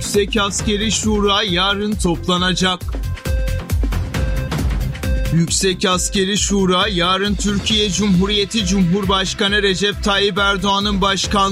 Yüksek Askeri Şura yarın toplanacak. Yüksek Askeri Şura yarın Türkiye Cumhuriyeti Cumhurbaşkanı Recep Tayyip Erdoğan'ın başkanlığında